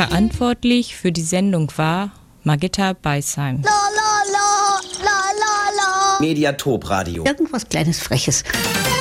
Verantwortlich für die Sendung war Margitta Beisheim. Mediatop Radio. Irgendwas Kleines, Freches.